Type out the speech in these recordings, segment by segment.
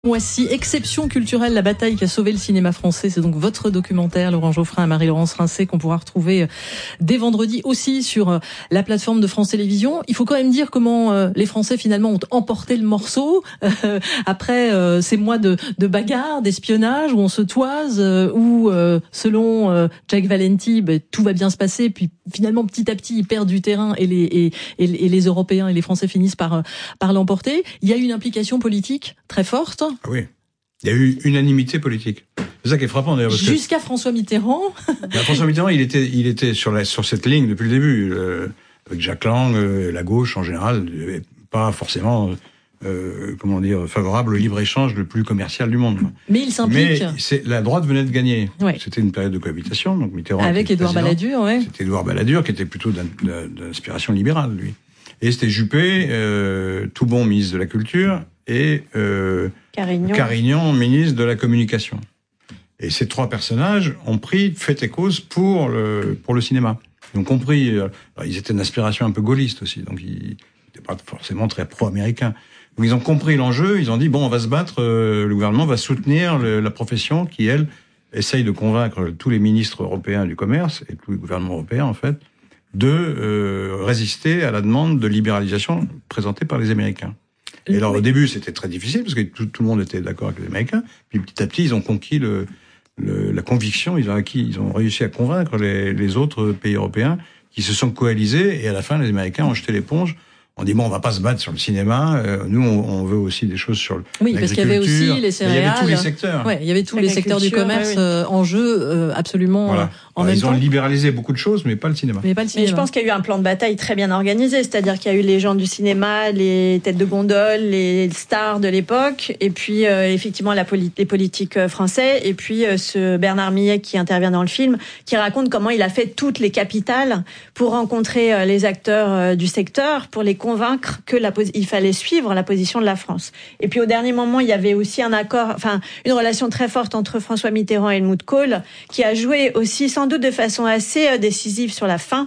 Voici Exception culturelle, la bataille qui a sauvé le cinéma français. C'est donc votre documentaire, Laurent Geoffrin et Marie-Laurence Rincé, qu'on pourra retrouver dès vendredi aussi sur la plateforme de France Télévisions. Il faut quand même dire comment les Français finalement ont emporté le morceau après ces mois de bagarre, d'espionnage où on se toise, où selon Jack Valenti, tout va bien se passer. Puis finalement petit à petit ils perdent du terrain et les Européens et les Français finissent par l'emporter. Il y a une implication politique très forte. Ah oui, il y a eu unanimité politique. C'est ça qui est frappant d'ailleurs. Jusqu'à François Mitterrand. François Mitterrand, il était sur cette ligne depuis le début, avec Jack Lang, la gauche en général, pas forcément, favorable au libre-échange le plus commercial du monde. Mais il s'implique. Mais la droite venait de gagner. Ouais. C'était une période de cohabitation, donc Mitterrand. Avec Édouard Balladur, ouais. C'était Édouard Balladur qui était plutôt d'inspiration libérale, lui. Et c'était Juppé, tout bon ministre de la Culture, et Carignan, ministre de la Communication. Et ces trois personnages ont pris fait et cause pour le cinéma. Ils ont compris. Ils étaient d'inspiration un peu gaulliste aussi, donc ils n'étaient pas forcément très pro-américains. Donc ils ont compris l'enjeu. Ils ont dit bon, on va se battre. Le gouvernement va soutenir la profession qui, elle, essaye de convaincre tous les ministres européens du commerce et tous les gouvernements européens en fait de résister à la demande de libéralisation présentée par les Américains. Et alors, au début, c'était très difficile, parce que tout le monde était d'accord avec les Américains. Puis, petit à petit, ils ont conquis la conviction, ils ont réussi à convaincre les autres pays européens qui se sont coalisés, et à la fin, les Américains ont jeté l'éponge. On dit, bon, on va pas se battre sur le cinéma, nous, on veut aussi des choses sur l'agriculture. Oui, parce qu'il y avait aussi les céréales. Il y avait tous les secteurs. Ouais, il y avait tous les secteurs du commerce en jeu, absolument, en même temps. Ils ont libéralisé beaucoup de choses, mais pas le cinéma. Mais je pense qu'il y a eu un plan de bataille très bien organisé, c'est-à-dire qu'il y a eu les gens du cinéma, les têtes de gondole, les stars de l'époque, et puis, effectivement, les politiques français, et puis, ce Bernard Millet qui intervient dans le film, qui raconte comment il a fait toutes les capitales pour rencontrer les acteurs du secteur, pour les convaincre que il fallait suivre la position de la France. Et puis au dernier moment, il y avait aussi une relation très forte entre François Mitterrand et Helmut Kohl, qui a joué aussi sans doute de façon assez décisive sur la fin,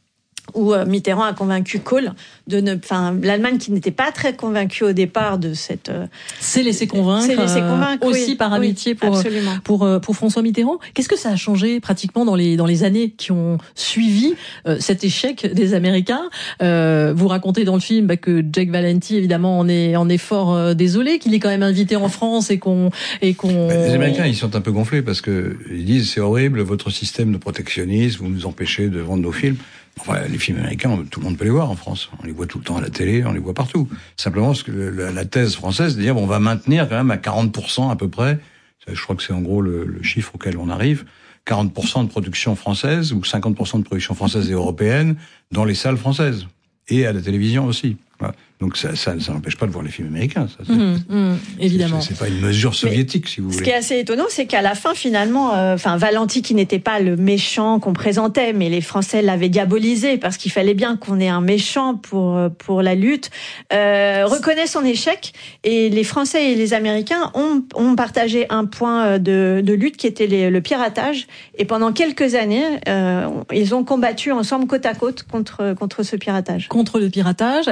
où Mitterrand a convaincu Kohl l'Allemagne qui n'était pas très convaincue au départ de cette s'est laissé convaincre aussi par amitié pour François Mitterrand. Qu'est-ce que ça a changé pratiquement dans les années qui ont suivi cet échec des Américains? Vous racontez dans le film que Jack Valenti évidemment en est fort désolé, qu'il est quand même invité en France et qu'on les Américains, ils sont un peu gonflés parce que ils disent c'est horrible votre système de protectionnisme, vous nous empêchez de vendre nos films. Enfin, les films américains, tout le monde peut les voir en France. On les voit tout le temps à la télé, on les voit partout. Simplement, la thèse française, c'est de dire, on va maintenir quand même à 40% à peu près, je crois que c'est en gros le chiffre auquel on arrive, 40% de production française, ou 50% de production française et européenne, dans les salles françaises. Et à la télévision aussi. Voilà. Donc ça n'empêche pas de voir les films américains. Ça, évidemment. C'est pas une mesure soviétique, si vous voulez. Ce qui est assez étonnant, c'est qu'à la fin, finalement, Valenti, qui n'était pas le méchant qu'on présentait, mais les Français l'avaient diabolisé parce qu'il fallait bien qu'on ait un méchant pour la lutte, reconnaît son échec. Et les Français et les Américains ont partagé un point de lutte qui était le piratage. Et pendant quelques années, ils ont combattu ensemble côte à côte contre ce piratage. Contre le piratage.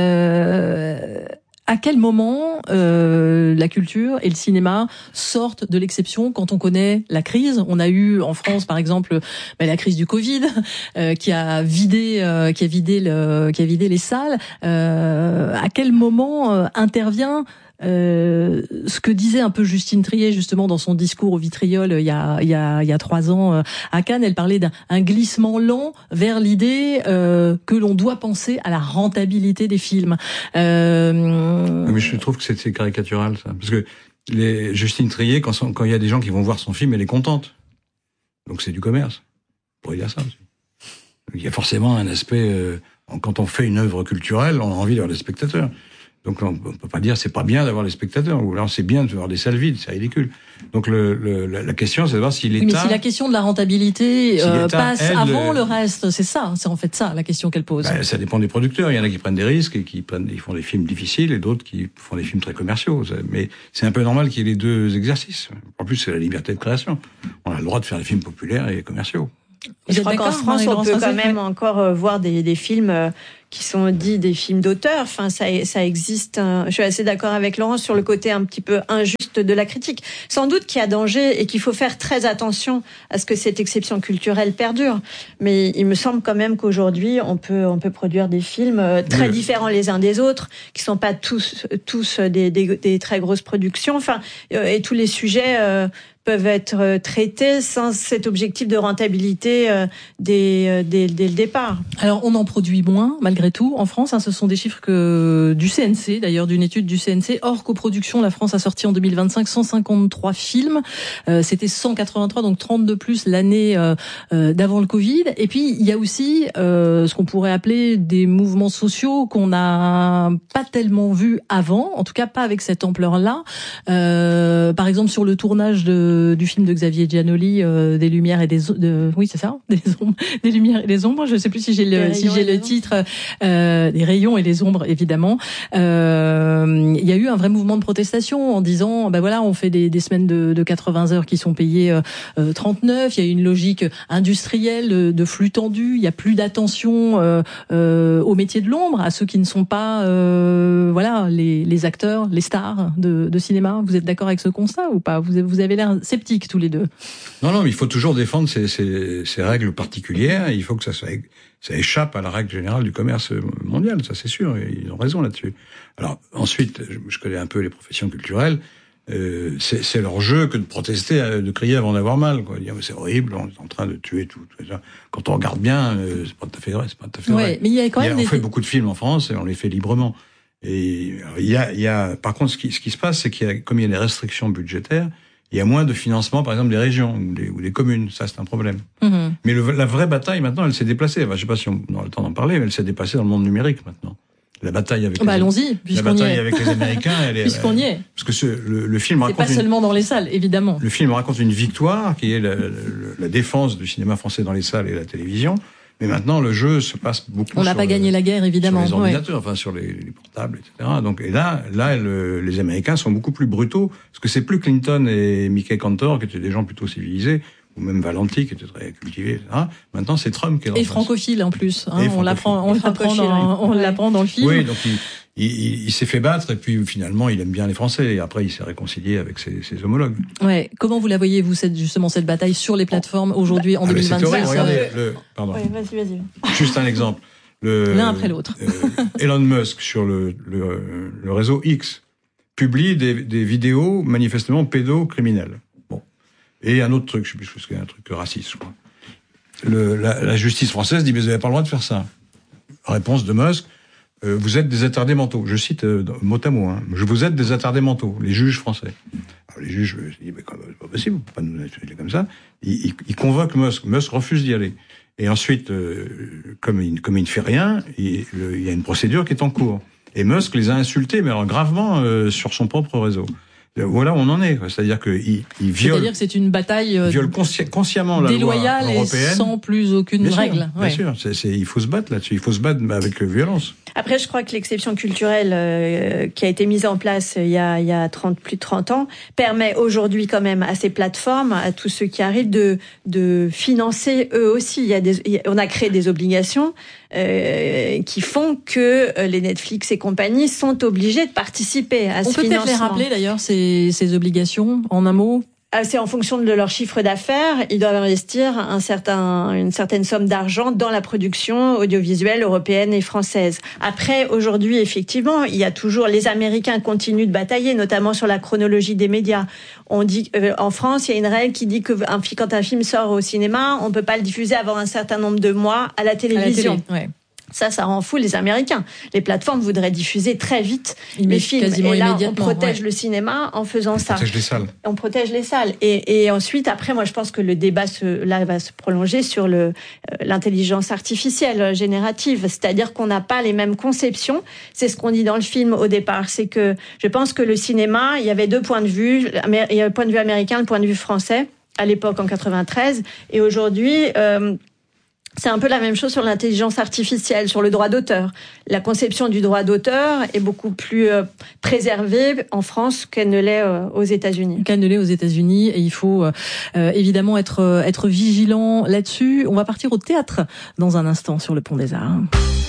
À quel moment la culture et le cinéma sortent de l'exception quand on connaît la crise? On a eu en France, par exemple, la crise du Covid qui a vidé les salles. À quel moment intervient ce que disait un peu Justine Triet justement dans son discours au Vitriol il y a 3 ans à Cannes? Elle parlait d'un glissement lent vers l'idée que l'on doit penser à la rentabilité des films. Mais je trouve que c'est caricatural ça, parce que Justine Triet, quand il y a des gens qui vont voir son film, elle est contente. Donc c'est du commerce. On pourrait dire ça aussi. Donc, il y a forcément un aspect quand on fait une œuvre culturelle, on a envie d'avoir des spectateurs. Donc on peut pas dire c'est pas bien d'avoir des spectateurs, ou alors c'est bien de voir des salles vides, c'est ridicule. Donc la question c'est de voir si l'État... Oui, mais si la question de la rentabilité passe avant le reste, c'est en fait ça la question qu'elle pose. Ça dépend des producteurs, il y en a qui prennent des risques et ils font des films difficiles et d'autres qui font des films très commerciaux. Mais c'est un peu normal qu'il y ait les deux exercices. En plus c'est la liberté de création. On a le droit de faire des films populaires et commerciaux. Je crois qu'en France, on peut quand même encore voir des films qui sont dits des films d'auteur. Enfin, ça existe. Je suis assez d'accord avec Laurence sur le côté un petit peu injuste de la critique. Sans doute qu'il y a danger et qu'il faut faire très attention à ce que cette exception culturelle perdure. Mais il me semble quand même qu'aujourd'hui, on peut produire des films très différents les uns des autres, qui sont pas tous des très grosses productions. Enfin, et tous les sujets peuvent être traités sans cet objectif de rentabilité dès le départ. Alors, on en produit moins, malgré tout, en France. Ce sont des chiffres du CNC, d'ailleurs, d'une étude du CNC. Hors coproduction, la France a sorti en 2025 153 films. C'était 183, donc 30 de plus l'année d'avant le Covid. Et puis, il y a aussi ce qu'on pourrait appeler des mouvements sociaux qu'on n'a pas tellement vus avant, en tout cas pas avec cette ampleur-là. Par exemple, sur le tournage du film de Xavier Giannoli, des lumières et oui, c'est ça, des lumières et des ombres. Je sais plus si j'ai le titre, des rayons et les ombres, évidemment. Il y a eu un vrai mouvement de protestation en disant, voilà, on fait des semaines de 80 heures qui sont payées 39. Il y a une logique industrielle de flux tendu. Il y a plus d'attention au métier de l'ombre, à ceux qui ne sont pas, les acteurs, les stars de cinéma. Vous êtes d'accord avec ce constat ou pas? Vous avez l'air sceptiques tous les deux. Non, mais il faut toujours défendre ces règles particulières. Il faut que ça échappe à la règle générale du commerce mondial, ça c'est sûr. Et ils ont raison là-dessus. Alors ensuite, je connais un peu les professions culturelles. C'est leur jeu que de protester, de crier avant d'avoir mal, quoi. Dire mais c'est horrible, on est en train de tuer tout ça. Quand on regarde bien, c'est pas tout à fait vrai. Ouais, mais il y a quand même on fait beaucoup de films en France et on les fait librement. Et il y a par contre ce qui se passe, c'est comme il y a des restrictions budgétaires, il y a moins de financement, par exemple, des régions ou des communes. Ça, c'est un problème. Mm-hmm. Mais la vraie bataille, maintenant, elle s'est déplacée. Enfin, je sais pas si on aura le temps d'en parler, mais elle s'est déplacée dans le monde numérique, maintenant. La bataille avec allons-y, la bataille avec les Américains, puisqu'on y est. Parce que le film raconte... C'est pas seulement dans les salles, évidemment. Le film raconte une victoire, qui est la défense du cinéma français dans les salles et la télévision. Mais maintenant, le jeu se passe beaucoup. On n'a pas gagné la guerre, évidemment. Sur les ordinateurs, enfin sur les portables, etc. Donc, et là, les Américains sont beaucoup plus brutaux, parce que c'est plus Clinton et Mickey Cantor qui étaient des gens plutôt civilisés, ou même Valenti qui était très cultivé, etc. Maintenant, c'est Trump qui est. Et francophile en plus. On l'apprend dans le film. Oui, donc il s'est fait battre et puis finalement il aime bien les Français et après il s'est réconcilié avec ses homologues. Ouais. Comment vous la voyez vous cette bataille sur les plateformes aujourd'hui en 2025? Regardez, pardon. Oui, vas-y. Juste un exemple. L'un après l'autre. Elon Musk sur le réseau X publie des vidéos manifestement pédocriminelles. Bon. Et un autre truc, je sais plus ce que c'est, un truc raciste, je crois. La justice française dit mais vous n'avez pas le droit de faire ça. Réponse de Musk. Vous êtes des attardés mentaux. Je cite mot à mot. Vous êtes des attardés mentaux, les juges français. Alors, les juges disent mais c'est pas possible, on peut pas nous accuser comme ça. Ils convoquent Musk. Musk refuse d'y aller. Et ensuite, comme il ne fait rien, il y a une procédure qui est en cours. Et Musk les a insultés, mais alors gravement sur son propre réseau. Voilà où on en est. C'est-à-dire qu'il viole. C'est-à-dire que c'est une bataille viole consciemment la loi européenne et sans plus aucune règle. Bien sûr. Il faut se battre là-dessus. Il faut se battre avec violence. Après, je crois que l'exception culturelle qui a été mise en place il y a plus de 30 ans permet aujourd'hui quand même à ces plateformes, à tous ceux qui arrivent, de financer eux aussi. On a créé des obligations qui font que les Netflix et compagnie sont obligés de participer à ce financement. On peut peut-être les rappeler d'ailleurs ces obligations en un mot. C'est en fonction de leur chiffre d'affaires, ils doivent investir une certaine somme d'argent dans la production audiovisuelle européenne et française. Après, aujourd'hui, effectivement, il y a toujours les Américains continuent de batailler, notamment sur la chronologie des médias. On dit en France, il y a une règle qui dit que quand un film sort au cinéma, on peut pas le diffuser avant un certain nombre de mois à la télévision. Ça rend fou les Américains. Les plateformes voudraient diffuser très vite les films. Et là, on protège le cinéma en faisant ça. On protège les salles. Et ensuite, après, moi, je pense que le débat va se prolonger sur l'intelligence artificielle générative. C'est-à-dire qu'on n'a pas les mêmes conceptions. C'est ce qu'on dit dans le film au départ. C'est que je pense que le cinéma, il y avait deux points de vue. Il y a le point de vue américain, le point de vue français, à l'époque, en 93. Et aujourd'hui, c'est un peu la même chose sur l'intelligence artificielle, sur le droit d'auteur. La conception du droit d'auteur est beaucoup plus préservée en France qu'elle ne l'est aux États-Unis. Et il faut évidemment être vigilant là-dessus. On va partir au théâtre dans un instant sur le Pont des Arts.